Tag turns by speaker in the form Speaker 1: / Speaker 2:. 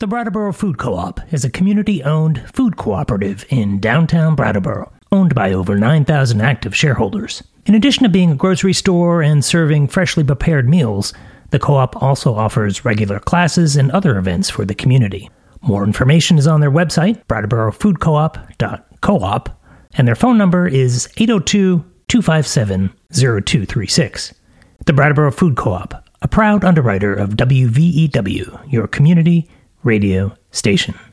Speaker 1: The Brattleboro Food Co-op is a community-owned food cooperative in downtown Brattleboro, owned by over 9,000 active shareholders. In addition to being a grocery store and serving freshly prepared meals, the co-op also offers regular classes and other events for the community. More information is on their website, brattleborofoodcoop.coop, and their phone number is 802-257-0236. The Brattleboro Food Co-op, a proud underwriter of WVEW, your community radio station.